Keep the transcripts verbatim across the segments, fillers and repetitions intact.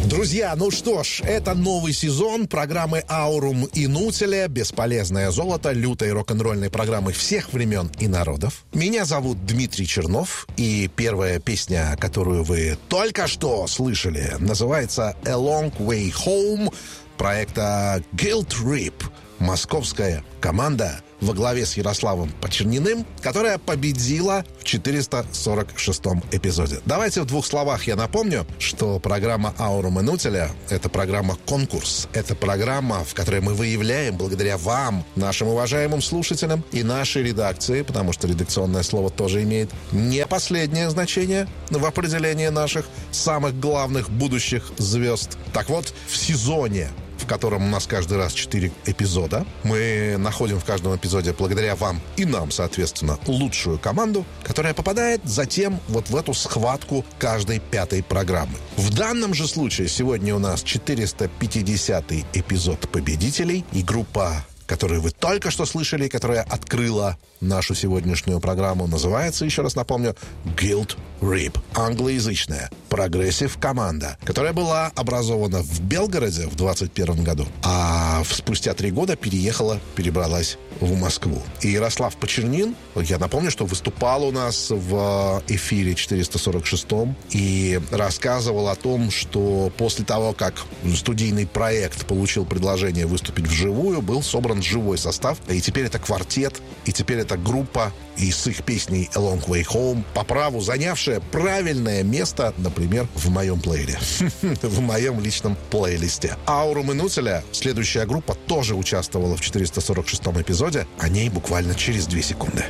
Друзья, ну что ж, это новый сезон программы «Аурум Инутиля», бесполезное золото, лютой рок-н-ролльной программы всех времен и народов. Меня зовут Дмитрий Чернов, и первая песня, которую вы только что слышали, называется «A Long Way Home» проекта Guilt Trip. Московская команда во главе с Ярославом Почерниным, которая победила в четыреста сорок шестом эпизоде. Давайте в двух словах я напомню, что программа «Аурум Инутиля» — это программа-конкурс. Это программа, в которой мы выявляем, благодаря вам, нашим уважаемым слушателям и нашей редакции, потому что редакционное слово тоже имеет не последнее значение в определении наших самых главных будущих звезд. Так вот, в сезоне, в котором у нас каждый раз четыре эпизода, мы находим в каждом эпизоде, благодаря вам и нам, соответственно, лучшую команду, которая попадает затем вот в эту схватку каждой пятой программы. В данном же случае сегодня у нас четыреста пятидесятый эпизод победителей, и группа, которую вы только что слышали, которая открыла нашу сегодняшнюю программу, называется, еще раз напомню, Guilt Trip. Англоязычная прогрессив-команда, которая была образована в Белгороде в двадцать первом году, а спустя три года переехала, перебралась в Москву. И Ярослав Почернин, я напомню, что выступал у нас в эфире четыреста сорок шестом и рассказывал о том, что после того, как студийный проект получил предложение выступить вживую, был собран живой состав, и теперь это квартет, и теперь это группа, и с их песней «A Long Way Home», по праву занявшая правильное место, например, в моем плеере. В моем личном плейлисте. «Аурум Инутиля», следующая группа, тоже участвовала в четыреста сорок шестом эпизоде. О ней буквально через две секунды.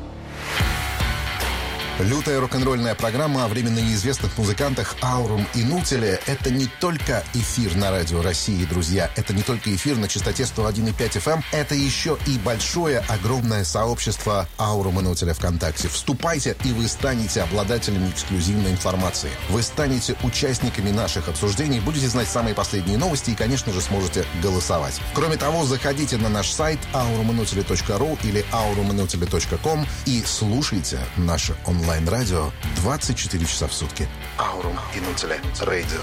Лютая рок-н-ролльная программа о временно неизвестных музыкантах «Аурум Инутиля» — это не только эфир на радио России, друзья. Это не только эфир на частоте сто один и пять эф эм. Это еще и большое, огромное сообщество «Аурум Инутиля» ВКонтакте. Вступайте, и вы станете обладателями эксклюзивной информации. Вы станете участниками наших обсуждений, будете знать самые последние новости и, конечно же, сможете голосовать. Кроме того, заходите на наш сайт аурум инутиля точка ру или аурум инутиля точка ком и слушайте наше онлайн онлайн-радио двадцать четыре часа в сутки. «Аурум Инутиля Радио».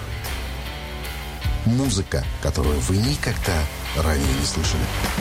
Музыка, которую вы никогда ранее не слышали.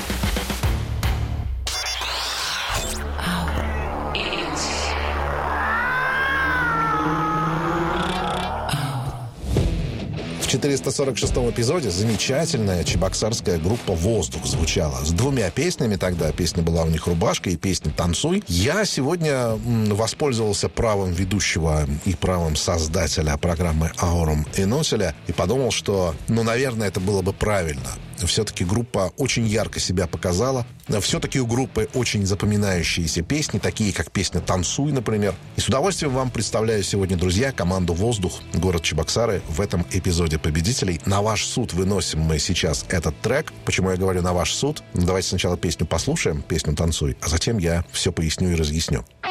В четыреста сорок шестом эпизоде замечательная чебоксарская группа «Воздух» звучала. С двумя песнями тогда. Песня была у них «Рубашка» и песня «Танцуй». Я сегодня воспользовался правом ведущего и правом создателя программы «Аурум Инутиля» и подумал, что, ну, наверное, это было бы правильно. Все-таки группа очень ярко себя показала. Все-таки у группы очень запоминающиеся песни, такие как песня «Танцуй», например. И с удовольствием вам представляю сегодня, друзья, команду «Воздух», город Чебоксары, в этом эпизоде победителей. На ваш суд выносим мы сейчас этот трек. Почему я говорю «на ваш суд»? Давайте сначала песню послушаем, песню «Танцуй», а затем я все поясню и разъясню.